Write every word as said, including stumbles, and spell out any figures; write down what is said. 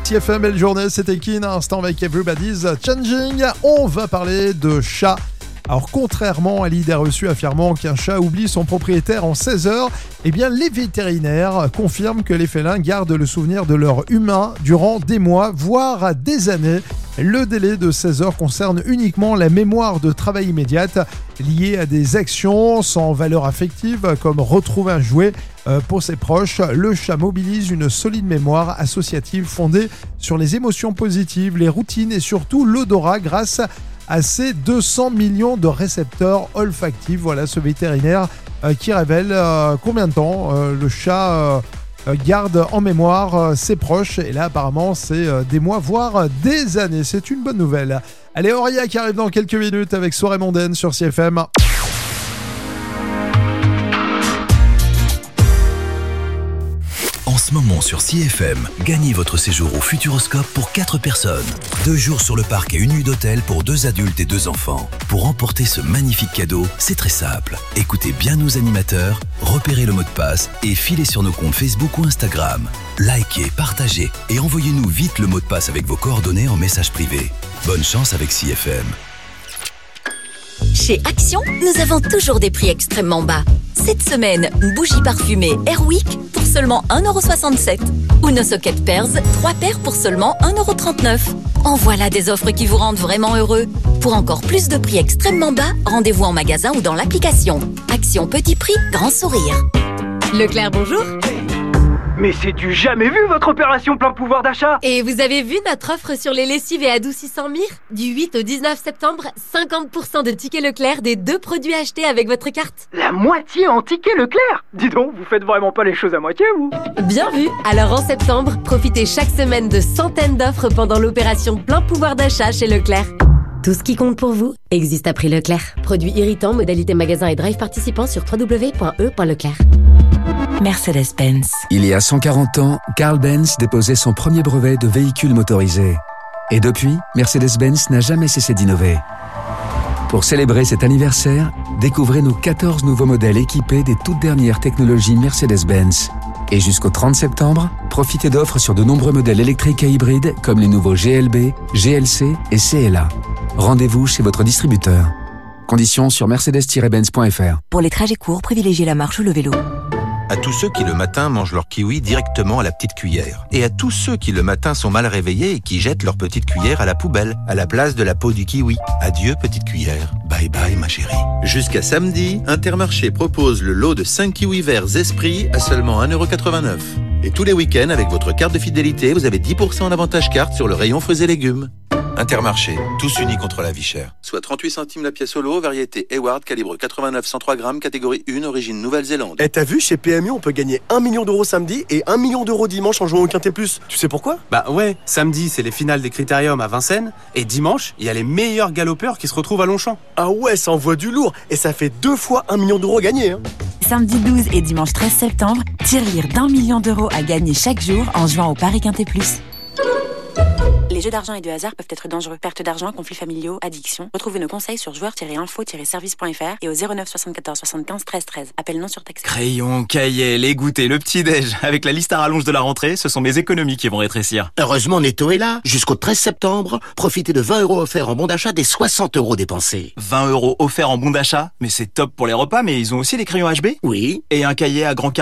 T F M, belle journée, c'était Kin, un instant avec Everybody's Changing. On va parler de chat. Alors, contrairement à l'idée reçue affirmant qu'un chat oublie son propriétaire en seize heures, eh bien, les vétérinaires confirment que les félins gardent le souvenir de leur humain durant des mois, voire des années. Le délai de seize heures concerne uniquement la mémoire de travail immédiate liée à des actions sans valeur affective comme retrouver un jouet. Pour ses proches, le chat mobilise une solide mémoire associative fondée sur les émotions positives, les routines et surtout l'odorat grâce à ses deux cents millions de récepteurs olfactifs. Voilà ce vétérinaire euh, qui révèle euh, combien de temps euh, le chat euh, garde en mémoire euh, ses proches. Et là, apparemment, c'est euh, des mois, voire des années. C'est une bonne nouvelle. Allez, Auria qui arrive dans quelques minutes avec Soirée mondaine sur C F M. En ce moment sur C F M, gagnez votre séjour au Futuroscope pour quatre personnes. Deux jours sur le parc et une nuit d'hôtel pour deux adultes et deux enfants. Pour remporter ce magnifique cadeau, c'est très simple. Écoutez bien nos animateurs, repérez le mot de passe et filez sur nos comptes Facebook ou Instagram. Likez, partagez et envoyez-nous vite le mot de passe avec vos coordonnées en message privé. Bonne chance avec C F M. Chez Action, nous avons toujours des prix extrêmement bas. Cette semaine, une bougie parfumée Airwick pour seulement un euro soixante-sept. Ou nos sockets Pearls, trois paires pour seulement un euro trente-neuf. En voilà des offres qui vous rendent vraiment heureux. Pour encore plus de prix extrêmement bas, rendez-vous en magasin ou dans l'application. Action petit prix, grand sourire. Leclerc, bonjour. Mais c'est du jamais vu votre opération plein pouvoir d'achat. Et vous avez vu notre offre sur les lessives et adoucissants Mire ? Du huit au dix-neuf septembre, cinquante pour cent de tickets Leclerc des deux produits achetés avec votre carte. La moitié en tickets Leclerc. Dis donc, vous faites vraiment pas les choses à moitié, vous. Bien vu. Alors en septembre, profitez chaque semaine de centaines d'offres pendant l'opération plein pouvoir d'achat chez Leclerc. Tout ce qui compte pour vous existe à prix Leclerc. Produits irritants, modalité magasin et drive participants sur w w w point e point leclerc. Mercedes-Benz. Il y a cent quarante ans, Carl Benz déposait son premier brevet de véhicule motorisé. Et depuis, Mercedes-Benz n'a jamais cessé d'innover. Pour célébrer cet anniversaire, découvrez nos quatorze nouveaux modèles équipés des toutes dernières technologies Mercedes-Benz. Et jusqu'au trente septembre, profitez d'offres sur de nombreux modèles électriques et hybrides comme les nouveaux G L B, G L C et C L A. Rendez-vous chez votre distributeur. Conditions sur mercedes tiret benz point f r. Pour les trajets courts, privilégiez la marche ou le vélo. À tous ceux qui le matin mangent leur kiwi directement à la petite cuillère. Et à tous ceux qui le matin sont mal réveillés et qui jettent leur petite cuillère à la poubelle, à la place de la peau du kiwi. Adieu petite cuillère. Bye bye ma chérie. Jusqu'à samedi, Intermarché propose le lot de cinq kiwis verts Esprit à seulement un euro quatre-vingt-neuf. Et tous les week-ends, avec votre carte de fidélité, vous avez dix pour cent d'avantage carte sur le rayon fruits et légumes. Intermarché, tous unis contre la vie chère. Soit trente-huit centimes la pièce au lot, variété Eward, calibre quatre-vingt-neuf cent trois grammes, catégorie un, origine Nouvelle-Zélande. Et t'as vu, chez P M U, on peut gagner un million d'euros samedi et un million d'euros dimanche en jouant au Quintet Plus. Tu sais pourquoi ? Bah ouais, samedi, c'est les finales des Critériums à Vincennes, et dimanche, il y a les meilleurs galopeurs qui se retrouvent à Longchamp. Ah ouais, ça envoie du lourd, et ça fait deux fois un million d'euros gagnés. Hein. Samedi douze et dimanche treize septembre, tirelire d'un million d'euros à gagner chaque jour en jouant au Paris Quintet Plus. Les jeux d'argent et de hasard peuvent être dangereux. Perte d'argent, conflits familiaux, addiction. Retrouvez nos conseils sur joueurs tiret info tiret service point f r et au zéro neuf soixante-quatorze soixante-quinze treize treize. Appel non surtaxé. Crayon, cahier, les goûters, le petit-déj. Avec la liste à rallonge de la rentrée, ce sont mes économies qui vont rétrécir. Heureusement, Netto est là. Jusqu'au treize septembre, profitez de vingt euros offerts en bon d'achat des soixante euros dépensés. vingt euros offerts en bon d'achat? Mais c'est top pour les repas, mais ils ont aussi des crayons H B? Oui. Et un cahier à grand